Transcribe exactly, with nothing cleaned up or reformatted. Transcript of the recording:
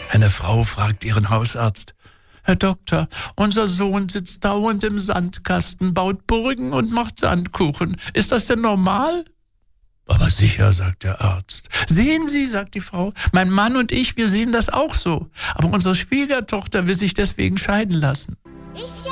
Eine Frau fragt ihren Hausarzt: Herr Doktor, unser Sohn sitzt dauernd im Sandkasten, baut Burgen und macht Sandkuchen. Ist das denn normal? Aber sicher, sagt der Arzt. Sehen Sie, sagt die Frau, mein Mann und ich, wir sehen das auch so. Aber unsere Schwiegertochter will sich deswegen scheiden lassen.